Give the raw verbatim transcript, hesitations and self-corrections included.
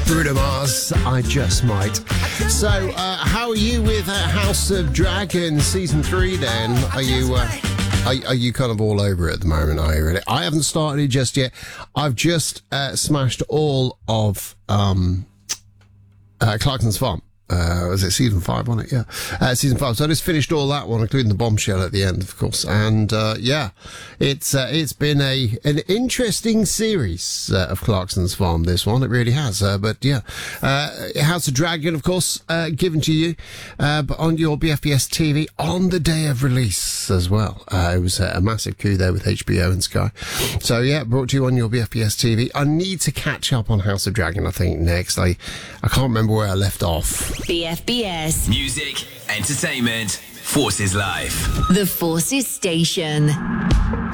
Bruno Mars, I Just Might. So, uh, how are you with uh, House of Dragon Season three then? Are you... Uh, Are, are you kind of all over it at the moment, are you really? I haven't started it just yet. I've just uh, smashed all of um, uh, Clarkson's Farm. Uh, was it season five on it? Yeah. Uh, season five. So I just finished all that one, including the bombshell at the end, of course. And, uh, yeah, it's, uh, it's been a, an interesting series, uh, of Clarkson's Farm, this one. It really has. Uh, but yeah, uh, House of Dragon, of course, uh, given to you, uh, but on your B F B S T V on the day of release as well. Uh, it was a massive coup there with H B O and Sky. So yeah, brought to you on your B F B S T V. I need to catch up on House of Dragon, I think, next. I, I can't remember where I left off. B F B S. Music, entertainment, Forces Life. The Forces Station.